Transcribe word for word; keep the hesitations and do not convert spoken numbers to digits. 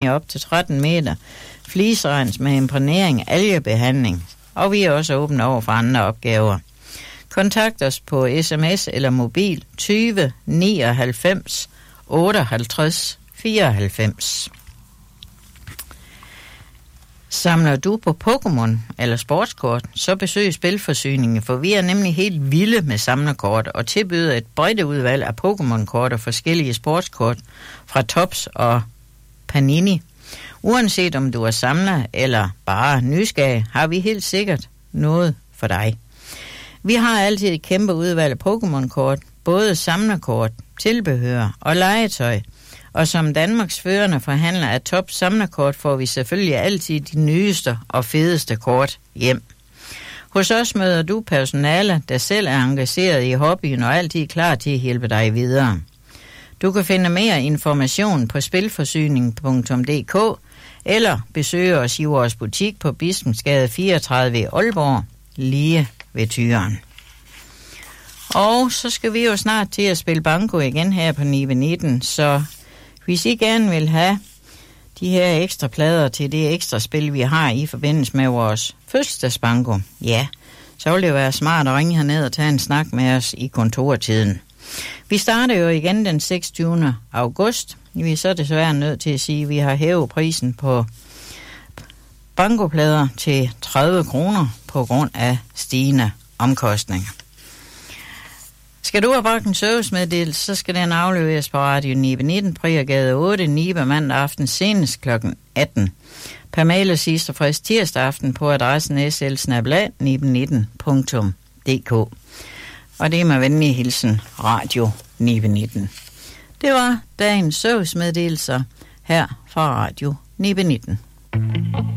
linje op til tretten meter, fliserens med imponering, algebehandling, og vi er også åbne over for andre opgaver. Kontakt os på sms eller mobil tyve nioghalvfems otteoghalvtreds fireoghalvfems. Samler du på Pokémon eller sportskort, så besøg Spilforsyningen, for vi er nemlig helt vilde med samlerkort og tilbyder et bredt udvalg af Pokémon-kort og forskellige sportskort fra Tops og Panini. Uanset om du er samler eller bare nysgerrig, har vi helt sikkert noget for dig. Vi har altid et kæmpe udvalg af Pokémon-kort, både samlerkort, tilbehør og legetøj. Og som Danmarks førende forhandler af Top samlerkort får vi selvfølgelig altid de nyeste og fedeste kort hjem. Hos os møder du personale, der selv er engageret i hobbyen og altid klar til at hjælpe dig videre. Du kan finde mere information på spilforsyning punktum d k eller besøge os i vores butik på Bispensgade fireogtredive i Aalborg, lige ved Tyren. Og så skal vi jo snart til at spille banko igen her på Nibe nitten, så hvis I gerne vil have de her ekstra plader til det ekstra spil, vi har i forbindelse med vores fødselsdagsbanko, ja, så vil det være smart at ringe herned og tage en snak med os i kontortiden. Vi starter jo igen den seksogtyvende august. Vi er så desværre nødt til at sige, at vi har hævet prisen på bankoplader til tredive kroner på grund af stigende omkostninger. Skal du have bragt en servicemeddelelse, så skal den afleveres på Radio Nibe nitten, Priorgade otte, Nibe mandag aften senest klokken atten. Per mail og sidste frist tirsdag aften på adressen s l snabel-a nibe nitten punktum d k. Og det er med venlig hilsen Radio Nibe nitten. Det var dagens servicemeddelelser her fra Radio Nibe nitten.